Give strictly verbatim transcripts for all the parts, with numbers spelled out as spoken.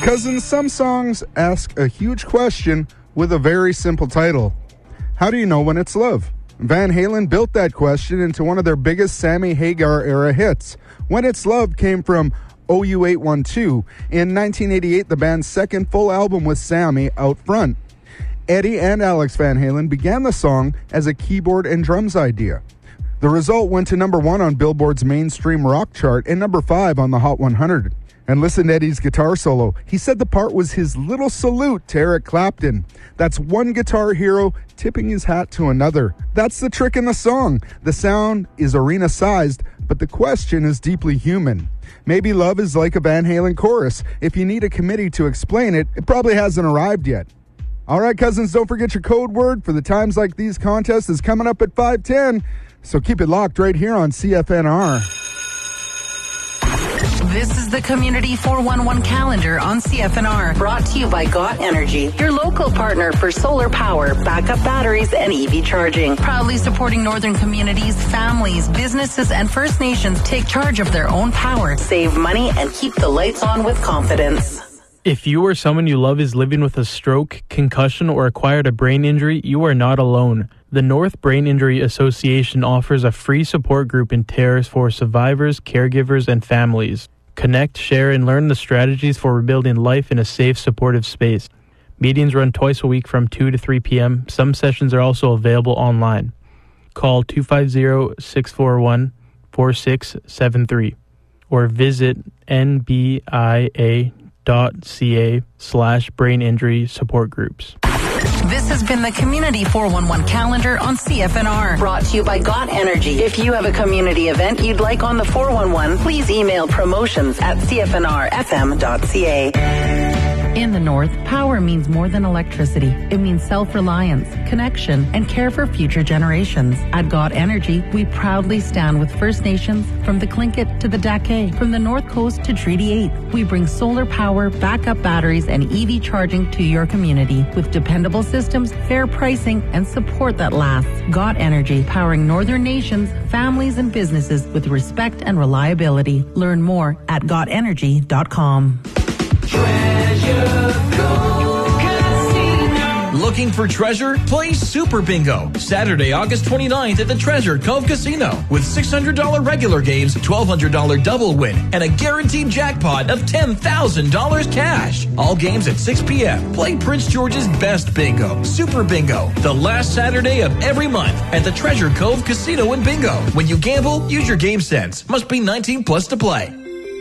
Cousins, some songs ask a huge question with a very simple title. How do you know when it's love? Van Halen built that question into one of their biggest Sammy Hagar-era hits. When It's Love came from O U eight one two. In nineteen eighty-eight, the band's second full album with Sammy out front. Eddie and Alex Van Halen began the song as a keyboard and drums idea. The result went to number one on Billboard's mainstream rock chart and number five on the Hot one hundred. And listen to Eddie's guitar solo. He said the part was his little salute to Eric Clapton. That's one guitar hero tipping his hat to another. That's the trick in the song. The sound is arena-sized, but the question is deeply human. Maybe love is like a Van Halen chorus. If you need a committee to explain it, it probably hasn't arrived yet. All right, cousins, don't forget your code word for the Times Like These contest is coming up at five ten, so keep it locked right here on C F N R. This is the Community four one one calendar on C F N R, brought to you by Got Energy, your local partner for solar power, backup batteries, and E V charging. Proudly supporting northern communities, families, businesses, and First Nations take charge of their own power, save money, and keep the lights on with confidence. If you or someone you love is living with a stroke, concussion, or acquired a brain injury, you are not alone. The North Brain Injury Association offers a free support group in Terrace for survivors, caregivers, and families. Connect, share, and learn the strategies for rebuilding life in a safe, supportive space. Meetings run twice a week from two to three p.m. Some sessions are also available online. Call two five zero, six four one, four six seven three or visit N B I A dot C A slash brain injury support groups. This has been the Community four one one calendar on C F N R, brought to you by Got Energy. If you have a community event you'd like on the four one one, please email promotions at c f n r f m dot c a. In the North, power means more than electricity. It means self-reliance, connection, and care for future generations. At Got Energy, we proudly stand with First Nations from the Tlingit to the Dake, from the North Coast to Treaty eight. We bring solar power, backup batteries, and E V charging to your community with dependable systems, fair pricing, and support that lasts. Got Energy, powering northern nations, families, and businesses with respect and reliability. Learn more at got energy dot com. Treasure Cove Casino. Looking for treasure? Play Super Bingo. Saturday, August twenty-ninth at the Treasure Cove Casino with six hundred dollars regular games, twelve hundred dollars double win, and a guaranteed jackpot of ten thousand dollars cash. All games at six p.m. Play Prince George's Best Bingo, Super Bingo, the last Saturday of every month at the Treasure Cove Casino and Bingo. When you gamble, use your game sense. Must be nineteen plus to play.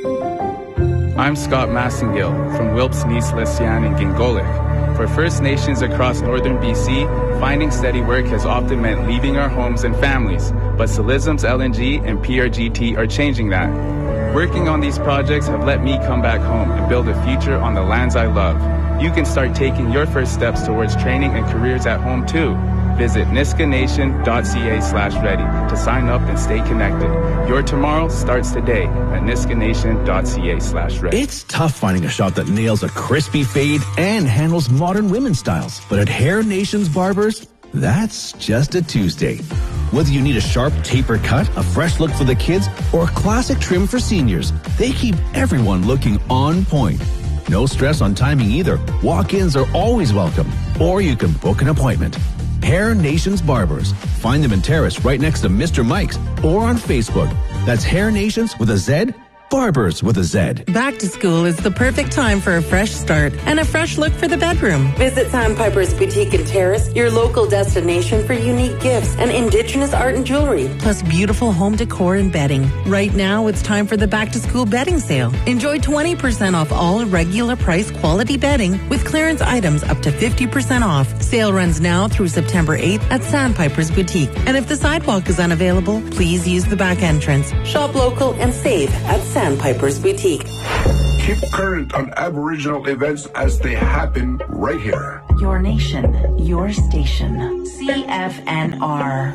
I'm Scott Massengill from Wilpes, Nice, Lesian, and Gingolik. For First Nations across northern B C, finding steady work has often meant leaving our homes and families, but Solism's L N G and P R G T are changing that. Working on these projects have let me come back home and build a future on the lands I love. You can start taking your first steps towards training and careers at home too. Visit niskanation dot c a slash ready to sign up and stay connected. Your tomorrow starts today at niskanation dot c a slash ready. It's tough finding a shop that nails a crispy fade and handles modern women's styles. But at Hair Nations Barbers, that's just a Tuesday. Whether you need a sharp taper cut, a fresh look for the kids, or a classic trim for seniors, they keep everyone looking on point. No stress on timing either. Walk-ins are always welcome. Or you can book an appointment. Hair Nations Barbers. Find them in Terrace right next to Mister Mike's or on Facebook. That's Hair Nations with a Z, Barbers with a Z. Back to school is the perfect time for a fresh start and a fresh look for the bedroom. Visit Sandpiper's Boutique in Terrace, your local destination for unique gifts and Indigenous art and jewelry. Plus beautiful home decor and bedding. Right now, it's time for the back to school bedding sale. Enjoy twenty percent off all regular price quality bedding with clearance items up to fifty percent off. Sale runs now through September eighth at Sandpiper's Boutique. And if the sidewalk is unavailable, please use the back entrance. Shop local and save at Sandpiper's. Sandpiper's Boutique. Keep current on Aboriginal events as they happen right here. Your nation, your station. C F N R.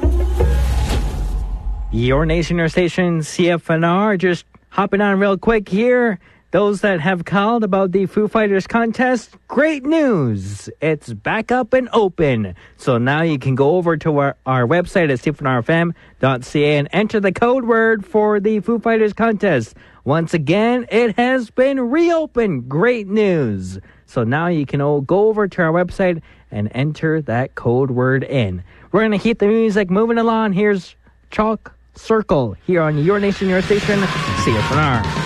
Your nation, your station, C F N R. Just hopping on real quick here. those that have called about the Foo Fighters contest, great news. It's back up and open. So now you can go over to our, our website at C F N R F M dot C A and enter the code word for the Foo Fighters contest. Once again, it has been reopened. Great news. So now you can all go over to our website and enter that code word in. We're going to keep the music moving along. Here's Chalk Circle here on Your Nation, Your Station, C F N R.